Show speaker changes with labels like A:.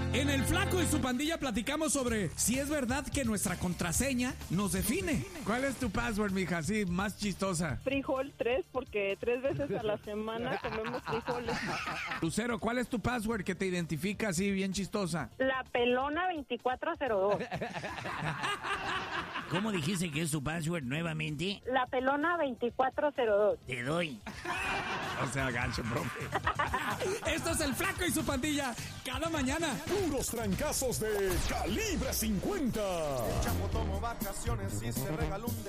A: En el Flaco y su pandilla platicamos sobre si es verdad que nuestra contraseña nos define.
B: ¿Cuál es tu password, mija? Sí, más chistosa.
C: Frijol 3, porque 3 veces a la semana comemos frijoles.
B: Lucero, ¿cuál es tu password que te identifica así bien chistosa?
C: La pelona 2402.
D: ¿Cómo dijiste que es tu password nuevamente?
C: La pelona 2402.
D: Te doy.
B: O sea, gancho, profe.
A: Esto es el Flaco y su pandilla cada mañana.
E: Puros trancazos de Calibre 50.
F: El Chapo tomó vacaciones y se regaló un